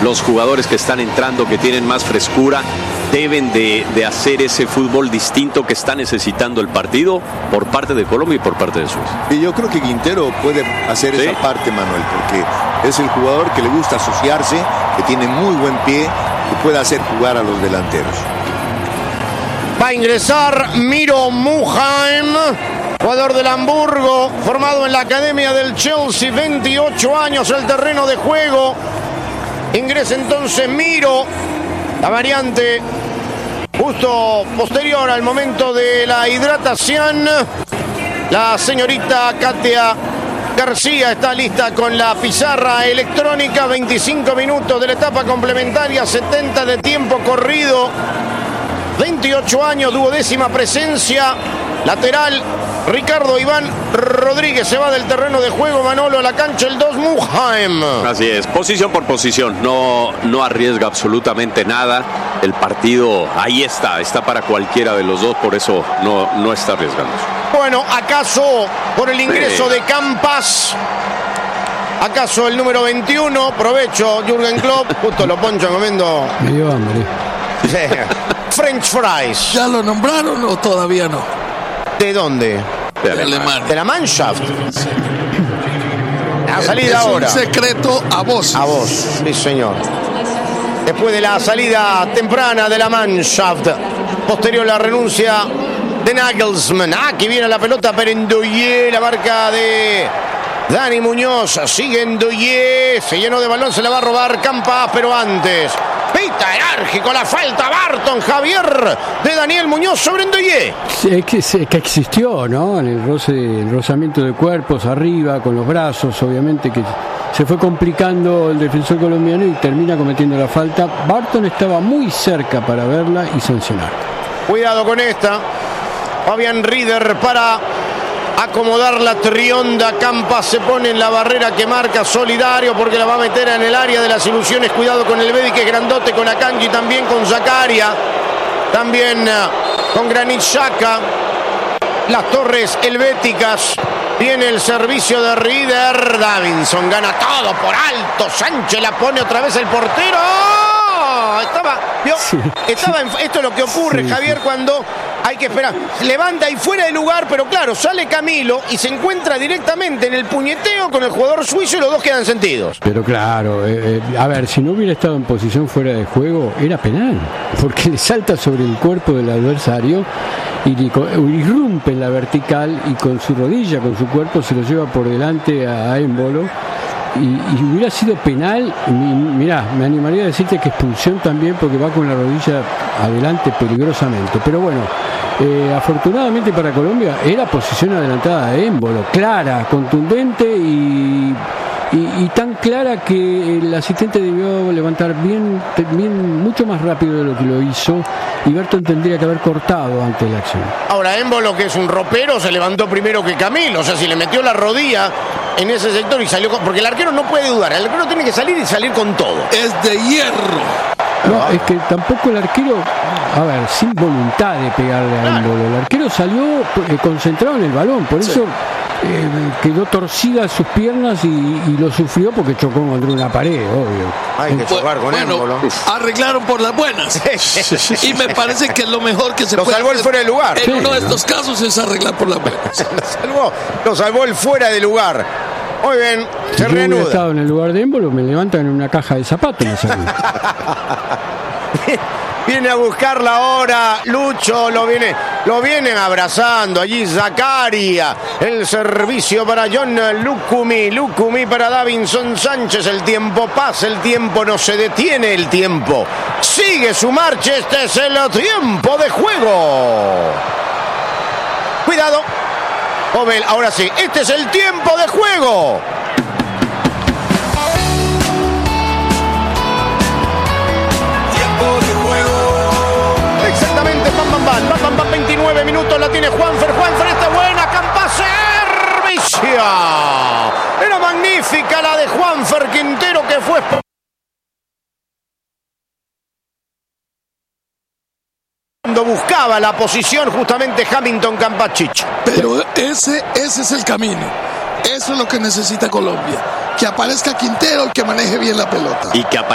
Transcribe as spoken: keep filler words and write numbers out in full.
los jugadores que están entrando, que tienen más frescura, deben de, de hacer ese fútbol distinto que está necesitando el partido por parte de Colombia y por parte de Suiza. Y yo creo que Quintero puede hacer ¿Sí? esa parte, Manuel, porque es el jugador que le gusta asociarse, que tiene muy buen pie, que puede hacer jugar a los delanteros. Va a ingresar Miro Muheim, jugador del Hamburgo, formado en la academia del Chelsea, veintiocho años el terreno de juego. Ingresa entonces Miro, la variante justo posterior al momento de la hidratación. La señorita Katia García está lista con la pizarra electrónica. veinticinco minutos de la etapa complementaria, setenta de tiempo corrido. veintiocho años, duodécima presencia. Lateral, Ricardo Iván Rodríguez se va del terreno de juego. Manolo a la cancha, el dos Muheim. Así es, posición por posición, no, no arriesga absolutamente nada. El partido ahí está, está para cualquiera de los dos, por eso no, no está arriesgando. Bueno, ¿acaso por el ingreso sí. de Campas? ¿Acaso el número veintiuno? Provecho, Jürgen Klopp, justo lo poncho comiendo. Me dio hambre. Sí. French fries. ¿Ya lo nombraron o todavía no? ¿De dónde? De Alemania. De la Mannschaft. Sí. La salida es ahora. Es un secreto a voces. A vos, sí señor. Después de la salida temprana de la Mannschaft, posterior la renuncia de Nagelsmann. Ah, aquí viene la pelota para Ndoye, la marca de Dani Muñoz. Sigue Ndoye, se llenó de balón, se la va a robar Campas, pero antes pita enérgico la falta Barton, Javier, de Daniel Muñoz sobre Ndoye. Sí, que, que existió, ¿no? En el roce, el rozamiento de cuerpos arriba, con los brazos, obviamente que se fue complicando el defensor colombiano y termina cometiendo la falta. Barton estaba muy cerca para verla y sancionar. Cuidado con esta. Fabián Rieder para acomodar la trionda. Campas se pone en la barrera que marca Solidario porque la va a meter en el área de las ilusiones. Cuidado con el Bedi, que es grandote, con Akanji, también con Zakaria, también uh, con Granit Xhaka. Las torres helvéticas. Viene el servicio de Rieder. Davinson gana todo por alto. Sánchez la pone otra vez el portero. ¡Oh! Estaba, ¿vio? Sí. Estaba en, esto es lo que ocurre, sí, Javier, sí. cuando hay que esperar. Levanta ahí fuera de lugar, pero claro, sale Camilo y se encuentra directamente en el puñeteo con el jugador suizo y los dos quedan sentidos. Pero claro, eh, a ver, si no hubiera estado en posición fuera de juego, era penal, porque le salta sobre el cuerpo del adversario y irrumpe en la vertical y con su rodilla, con su cuerpo, se lo lleva por delante a Embolo. Y, y hubiera sido penal. Mirá, me animaría a decirte que expulsión también, porque va con la rodilla adelante peligrosamente. Pero bueno, eh, afortunadamente para Colombia era posición adelantada de Embolo, clara, contundente y, y, y tan clara que el asistente debió levantar bien, bien, mucho más rápido de lo que lo hizo, y Berton tendría que haber cortado antes de la acción. Ahora Embolo, que es un ropero, se levantó primero que Camilo. O sea, si le metió la rodilla en ese sector y salió con... porque el arquero no puede dudar, el arquero tiene que salir y salir con todo. Es de hierro. No, es que tampoco el arquero, a ver, sin voluntad de pegarle a Embolo. El arquero salió eh, concentrado en el balón, por sí. eso eh, quedó torcida sus piernas y, y lo sufrió porque chocó contra una pared, obvio. Hay que chocar con bueno, Embolo. Arreglaron por las buenas. Y me parece que es lo mejor que se lo puede salvó el fuera de lugar. En sí, uno de ¿no? estos casos es arreglar por las buenas. lo, salvó, lo salvó el fuera de lugar. Muy bien, si se yo reanuda. hubiera estado en el lugar de Embolo, me levantan en una caja de zapatos. Viene a buscarla ahora Lucho, lo viene, lo vienen abrazando allí Zakaria. El servicio para John Lucumi, Lucumi para Davinson Sánchez. El tiempo pasa, el tiempo no se detiene, el tiempo sigue su marcha. Este es el tiempo de juego. Cuidado. Obel, ahora sí, este es el tiempo de juego. Tiempo de juego. Exactamente, pam, pam, pam, pam, pam, pam, veintinueve minutos la tiene Juanfer, Juanfer, esta buena, Campas, servicio. Era magnífica la de Juanfer Quintero, que fue... cuando buscaba la posición justamente Hamilton Campachich. Pero ese, ese es el camino. Eso es lo que necesita Colombia. Que aparezca Quintero y que maneje bien la pelota. Y que aparezca